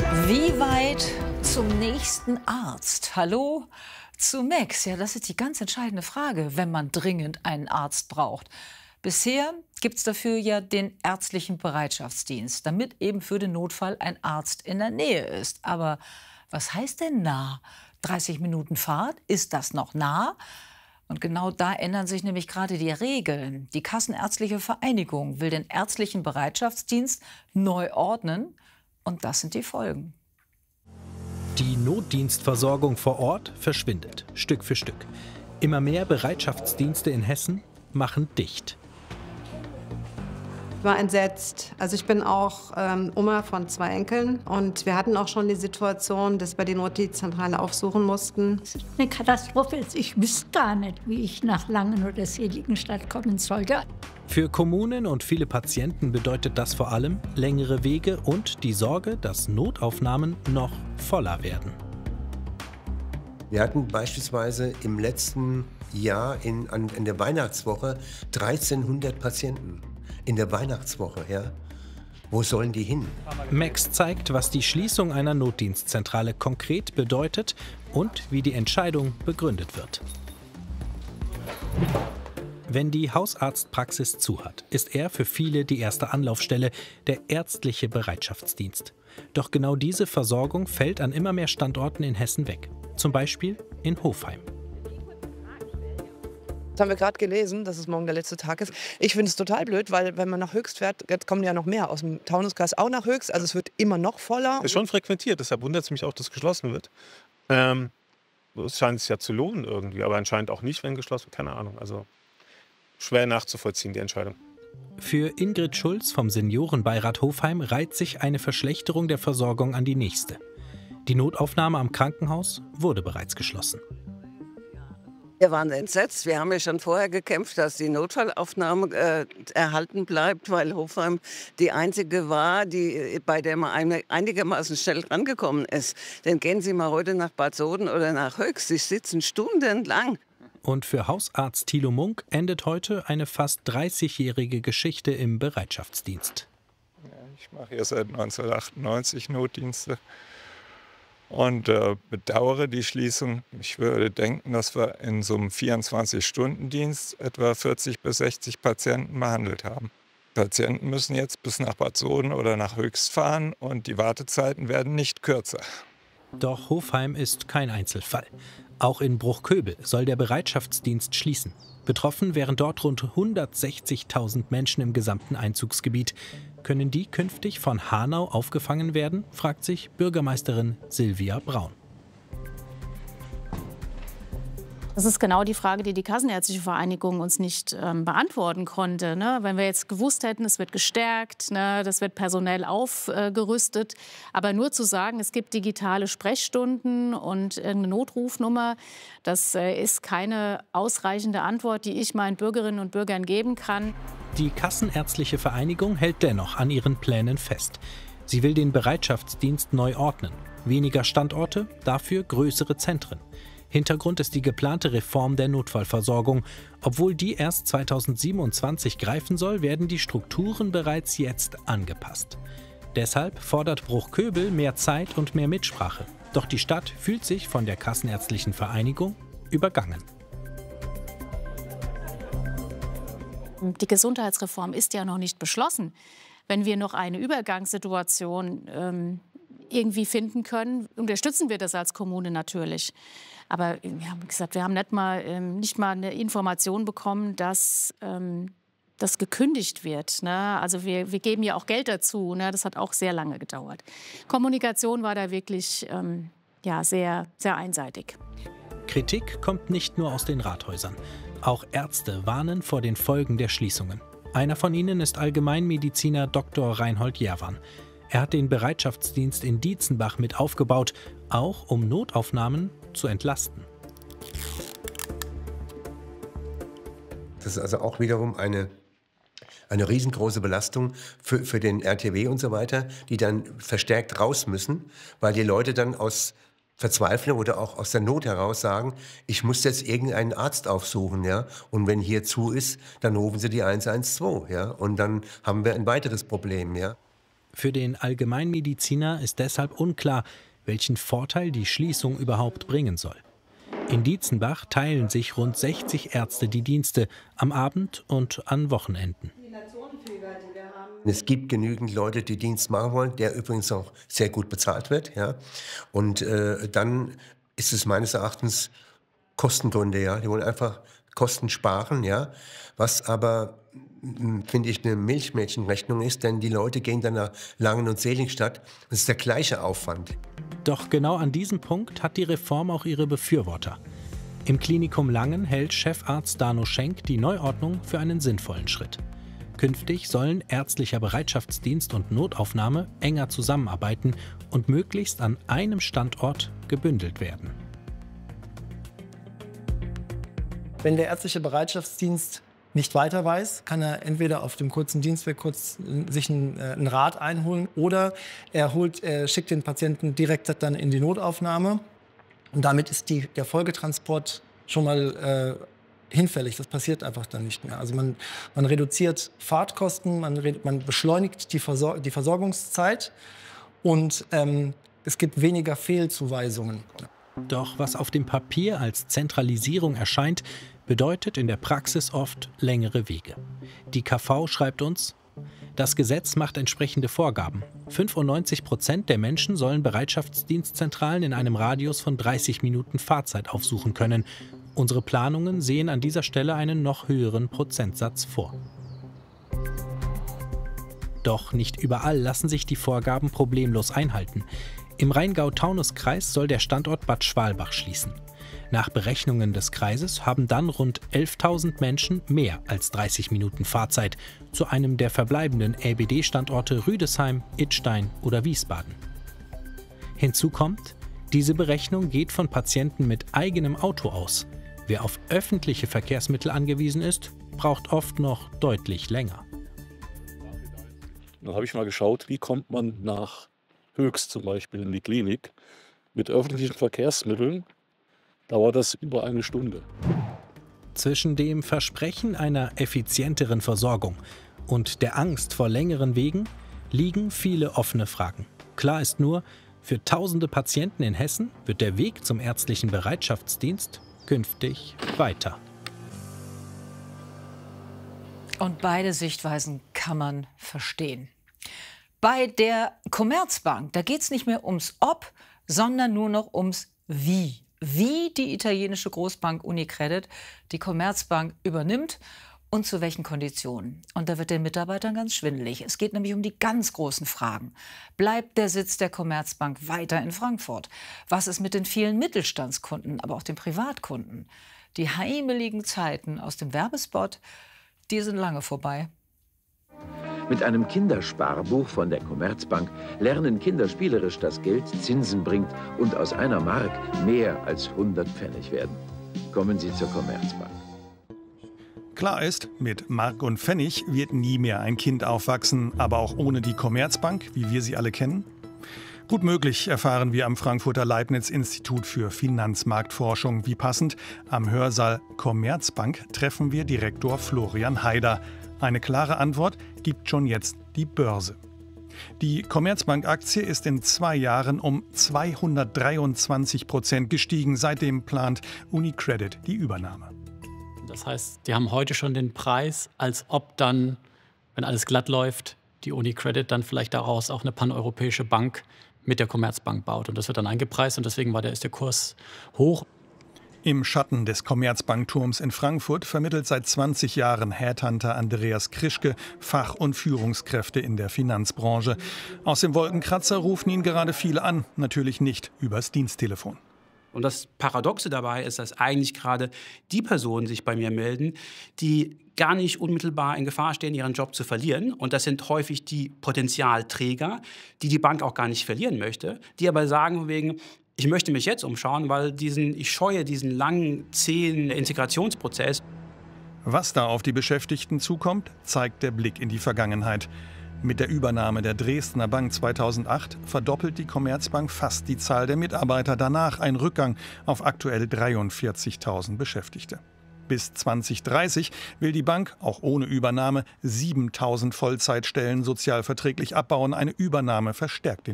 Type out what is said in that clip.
Wie weit zum nächsten Arzt? Hallo zu Max. Ja, das ist die ganz entscheidende Frage, wenn man dringend einen Arzt braucht. Bisher gibt es dafür ja den ärztlichen Bereitschaftsdienst, damit eben für den Notfall ein Arzt in der Nähe ist. Aber was heißt denn nah? 30 Minuten Fahrt? Ist das noch nah? Und genau da ändern sich nämlich gerade die Regeln. Die Kassenärztliche Vereinigung will den ärztlichen Bereitschaftsdienst neu ordnen. Und das sind die Folgen. Die Notdienstversorgung vor Ort verschwindet, Stück für Stück. Immer mehr Bereitschaftsdienste in Hessen machen dicht. Ich war entsetzt. Also ich bin auch Oma von 2 Enkeln und wir hatten auch schon die Situation, dass wir die Notdienstzentrale aufsuchen mussten. Eine Katastrophe ist. Ich wüsste gar nicht, wie ich nach Langen oder Seligenstadt kommen sollte. Für Kommunen und viele Patienten bedeutet das vor allem längere Wege und die Sorge, dass Notaufnahmen noch voller werden. Wir hatten beispielsweise im letzten Jahr in der Weihnachtswoche 1300 Patienten. In der Weihnachtswoche, ja. Wo sollen die hin? Max zeigt, was die Schließung einer Notdienstzentrale konkret bedeutet und wie die Entscheidung begründet wird. Wenn die Hausarztpraxis zu hat, ist er für viele die erste Anlaufstelle, der ärztliche Bereitschaftsdienst. Doch genau diese Versorgung fällt an immer mehr Standorten in Hessen weg. Zum Beispiel in Hofheim. Das haben wir gerade gelesen, dass es morgen der letzte Tag ist. Ich finde es total blöd, weil wenn man nach Höchst fährt, jetzt kommen ja noch mehr aus dem Taunuskreis auch nach Höchst. Also es wird immer noch voller. Ist schon frequentiert, deshalb wundert es mich auch, dass geschlossen wird. Es scheint sich ja zu lohnen irgendwie, aber anscheinend auch nicht, wenn geschlossen wird. Keine Ahnung, also schwer nachzuvollziehen, die Entscheidung. Für Ingrid Schulz vom Seniorenbeirat Hofheim reiht sich eine Verschlechterung der Versorgung an die nächste. Die Notaufnahme am Krankenhaus wurde bereits geschlossen. Wir waren entsetzt. Wir haben ja schon vorher gekämpft, dass die Notfallaufnahme erhalten bleibt, weil Hofheim die einzige war, bei der man einigermaßen schnell rangekommen ist. Denn gehen Sie mal heute nach Bad Soden oder nach Höchst, Sie sitzen stundenlang. Und für Hausarzt Thilo Munk endet heute eine fast 30-jährige Geschichte im Bereitschaftsdienst. Ja, ich mache hier seit 1998 Notdienste. Und bedauere die Schließung. Ich würde denken, dass wir in so einem 24-Stunden-Dienst etwa 40 bis 60 Patienten behandelt haben. Patienten müssen jetzt bis nach Bad Soden oder nach Höchst fahren und die Wartezeiten werden nicht kürzer. Doch Hofheim ist kein Einzelfall. Auch in Bruchköbel soll der Bereitschaftsdienst schließen. Betroffen wären dort rund 160.000 Menschen im gesamten Einzugsgebiet. Können die künftig von Hanau aufgefangen werden, fragt sich Bürgermeisterin Silvia Braun. Das ist genau die Frage, die die Kassenärztliche Vereinigung uns nicht beantworten konnte. Ne? Wenn wir jetzt gewusst hätten, es wird gestärkt, ne, das wird personell aufgerüstet. Aber nur zu sagen, es gibt digitale Sprechstunden und eine Notrufnummer, das ist keine ausreichende Antwort, die ich meinen Bürgerinnen und Bürgern geben kann. Die Kassenärztliche Vereinigung hält dennoch an ihren Plänen fest. Sie will den Bereitschaftsdienst neu ordnen. Weniger Standorte, dafür größere Zentren. Hintergrund ist die geplante Reform der Notfallversorgung. Obwohl die erst 2027 greifen soll, werden die Strukturen bereits jetzt angepasst. Deshalb fordert Bruchköbel mehr Zeit und mehr Mitsprache. Doch die Stadt fühlt sich von der Kassenärztlichen Vereinigung übergangen. Die Gesundheitsreform ist ja noch nicht beschlossen. Wenn wir noch eine Übergangssituation irgendwie finden können, unterstützen wir das als Kommune natürlich. Aber wir haben gesagt, wir haben nicht mal eine Information bekommen, dass das gekündigt wird. Ne? Also wir geben ja auch Geld dazu. Ne? Das hat auch sehr lange gedauert. Kommunikation war da wirklich sehr, sehr einseitig. Kritik kommt nicht nur aus den Rathäusern. Auch Ärzte warnen vor den Folgen der Schließungen. Einer von ihnen ist Allgemeinmediziner Dr. Reinhold Jerwan. Er hat den Bereitschaftsdienst in Dietzenbach mit aufgebaut, auch um Notaufnahmen zu entlasten. Das ist also auch wiederum eine riesengroße Belastung für den RTW und so weiter, die dann verstärkt raus müssen, weil die Leute dann aus Verzweiflung oder auch aus der Not heraus sagen, ich muss jetzt irgendeinen Arzt aufsuchen, ja, und wenn hier zu ist, dann rufen sie die 112, ja, und dann haben wir ein weiteres Problem, ja. Für den Allgemeinmediziner ist deshalb unklar, welchen Vorteil die Schließung überhaupt bringen soll. In Dietzenbach teilen sich rund 60 Ärzte die Dienste am Abend und an Wochenenden. Es gibt genügend Leute, die Dienst machen wollen, der übrigens auch sehr gut bezahlt wird. Ja. Und dann ist es meines Erachtens Kostengründe. Ja. Die wollen einfach Kosten sparen. Ja. Was aber, finde ich, eine Milchmädchenrechnung ist, denn die Leute gehen dann nach Langen und Seligenstadt. Das ist der gleiche Aufwand. Doch genau an diesem Punkt hat die Reform auch ihre Befürworter. Im Klinikum Langen hält Chefarzt Dano Schenk die Neuordnung für einen sinnvollen Schritt. Künftig sollen ärztlicher Bereitschaftsdienst und Notaufnahme enger zusammenarbeiten und möglichst an einem Standort gebündelt werden. Wenn der ärztliche Bereitschaftsdienst nicht weiter weiß, kann er entweder auf dem kurzen Dienstweg sich einen Rat einholen oder er schickt den Patienten direkt dann in die Notaufnahme. Und damit ist der Folgetransport schon mal hinfällig. Das passiert einfach dann nicht mehr. Also man reduziert Fahrtkosten, man beschleunigt die Versorgungszeit und es gibt weniger Fehlzuweisungen. Doch was auf dem Papier als Zentralisierung erscheint, bedeutet in der Praxis oft längere Wege. Die KV schreibt uns: Das Gesetz macht entsprechende Vorgaben. 95% der Menschen sollen Bereitschaftsdienstzentralen in einem Radius von 30 Minuten Fahrzeit aufsuchen können. Unsere Planungen sehen an dieser Stelle einen noch höheren Prozentsatz vor. Doch nicht überall lassen sich die Vorgaben problemlos einhalten. Im Rheingau-Taunus-Kreis soll der Standort Bad Schwalbach schließen. Nach Berechnungen des Kreises haben dann rund 11.000 Menschen mehr als 30 Minuten Fahrzeit zu einem der verbleibenden LBD-Standorte Rüdesheim, Idstein oder Wiesbaden. Hinzu kommt, diese Berechnung geht von Patienten mit eigenem Auto aus. Wer auf öffentliche Verkehrsmittel angewiesen ist, braucht oft noch deutlich länger. Dann habe ich mal geschaut, wie kommt man nach Höchst zum Beispiel in die Klinik. Mit öffentlichen Verkehrsmitteln dauert das über eine Stunde. Zwischen dem Versprechen einer effizienteren Versorgung und der Angst vor längeren Wegen liegen viele offene Fragen. Klar ist nur, für tausende Patienten in Hessen wird der Weg zum ärztlichen Bereitschaftsdienst künftig weiter. Und beide Sichtweisen kann man verstehen. Bei der Commerzbank, da geht es nicht mehr ums Ob, sondern nur noch ums Wie. Wie die italienische Großbank Unicredit die Commerzbank übernimmt und zu welchen Konditionen. Und da wird den Mitarbeitern ganz schwindelig. Es geht nämlich um die ganz großen Fragen. Bleibt der Sitz der Commerzbank weiter in Frankfurt? Was ist mit den vielen Mittelstandskunden, aber auch den Privatkunden? Die heimeligen Zeiten aus dem Werbespot, die sind lange vorbei. Mit einem Kindersparbuch von der Commerzbank lernen Kinder spielerisch, dass Geld Zinsen bringt und aus einer Mark mehr als 100 Pfennig werden. Kommen Sie zur Commerzbank. Klar ist, mit Mark und Pfennig wird nie mehr ein Kind aufwachsen, aber auch ohne die Commerzbank, wie wir sie alle kennen. Gut möglich, erfahren wir am Frankfurter Leibniz-Institut für Finanzmarktforschung. Wie passend, am Hörsaal Commerzbank treffen wir Direktor Florian Haider. Eine klare Antwort gibt schon jetzt die Börse. Die Commerzbank-Aktie ist in 2 Jahren um 223% gestiegen. Seitdem plant Unicredit die Übernahme. Das heißt, die haben heute schon den Preis, als ob dann, wenn alles glatt läuft, die Unicredit dann vielleicht daraus auch eine paneuropäische Bank mit der Commerzbank baut. Und das wird dann eingepreist und deswegen ist der Kurs hoch. Im Schatten des Commerzbankturms in Frankfurt vermittelt seit 20 Jahren Headhunter Andreas Krischke Fach- und Führungskräfte in der Finanzbranche. Aus dem Wolkenkratzer rufen ihn gerade viele an, natürlich nicht übers Diensttelefon. Und das Paradoxe dabei ist, dass eigentlich gerade die Personen sich bei mir melden, die gar nicht unmittelbar in Gefahr stehen, ihren Job zu verlieren. Und das sind häufig die Potenzialträger, die die Bank auch gar nicht verlieren möchte, die aber sagen wegen: Ich möchte mich jetzt umschauen, weil ich scheue diesen langen, zähen Integrationsprozess. Was da auf die Beschäftigten zukommt, zeigt der Blick in die Vergangenheit. Mit der Übernahme der Dresdner Bank 2008 verdoppelt die Commerzbank fast die Zahl der Mitarbeiter. Danach ein Rückgang auf aktuell 43.000 Beschäftigte. Bis 2030 will die Bank, auch ohne Übernahme, 7.000 Vollzeitstellen sozialverträglich abbauen. Eine Übernahme verstärkt den